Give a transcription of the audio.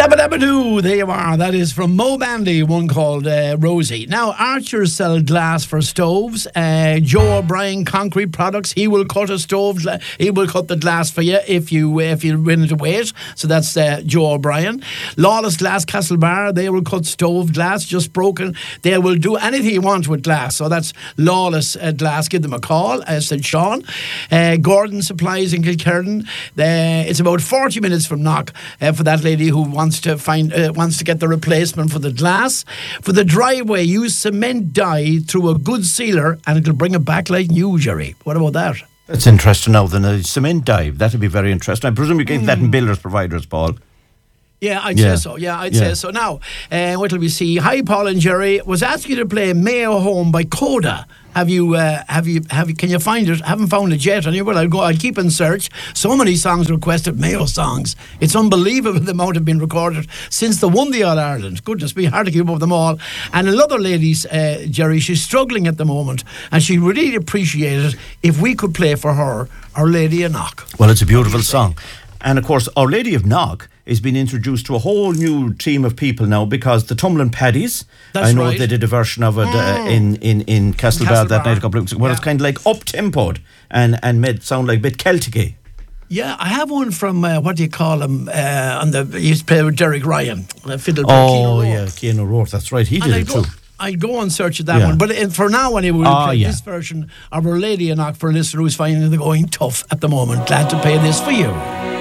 Shabba Dabba Doo, there you are. That is from Mo Bandy, one called Rosie. Now, Archers sell glass for stoves. Joe O'Brien Concrete Products, he will cut a stove. He will cut the glass for you if you win it away. So that's Joe O'Brien. Lawless Glass Castlebar, they will cut stove glass just broken. They will do anything you want with glass. So that's Lawless Glass. Give them a call, said Sean. Gordon Supplies in Kilkerran. It's about 40 minutes from Knock for that lady who wants to get the replacement for the glass. For the driveway, use cement dye through a good sealer and it'll bring it back like new, Jerry. What about that? That's interesting now. Then a cement dye, that'd be very interesting. I presume you get that in builders providers, Paul. Yeah, I'd say so. Yeah, I'd say so. Now, what will we see? Hi, Paul and Jerry. Was asking you to play Mayo Home by Coda. Can you find it? Haven't found it yet. Anyway, I'll keep in search. So many songs requested, Mayo songs. It's unbelievable the amount have been recorded since they won the All-Ireland. Goodness me, hard to keep up with them all. And another lady's, Jerry, she's struggling at the moment, and she would really appreciate it if we could play for her Our Lady of Knock. Well, it's a beautiful song. And of course, Our Lady of Knock is being introduced to a whole new team of people now because the Tumblin' Paddies, I know they did a version of it in Castlebar that night a couple of weeks ago, where it's kind of like up-tempoed and made sound like a bit Celtic-y. Yeah, I have one from, what do you call him, he used to play with Derek Ryan, fiddle player. Oh, yeah, Keanu Rourke, that's right, he did it too. I'll go and search that one. But for now, anyway, we'll play this version of Our Lady of Knock for a listener who's finding the going tough at the moment. Glad to play this for you.